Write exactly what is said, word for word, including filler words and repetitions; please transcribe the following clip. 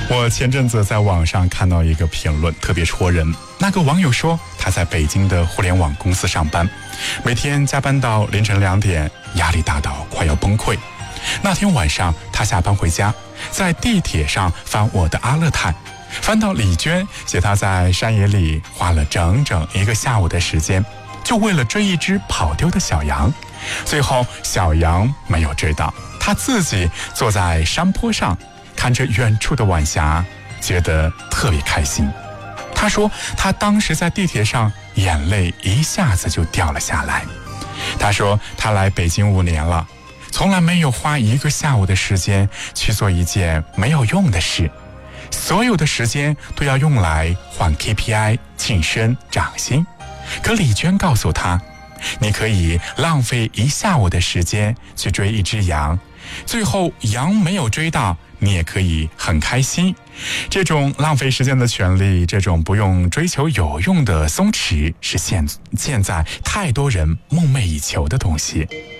我前阵子在网上看到一个评论，特别戳人。那个网友说，他在北京的互联网公司上班，每天加班到凌晨两点，压力大到快要崩溃。那天晚上，他下班回家，在地铁上翻我的阿勒泰，翻到李娟写他在山野里花了整整一个下午的时间，就为了追一只跑丢的小羊。最后小羊没有追到，他自己坐在山坡上，看着远处的晚霞，觉得特别开心。他说他当时在地铁上眼泪一下子就掉了下来。他说他来北京五年了，从来没有花一个下午的时间去做一件没有用的事，所有的时间都要用来换 K P I、 晋升、涨薪。可李娟告诉他，你可以浪费一下午的时间去追一只羊，最后羊没有追到，你也可以很开心。这种浪费时间的权利，这种不用追求有用的松弛，是现现在太多人梦寐以求的东西。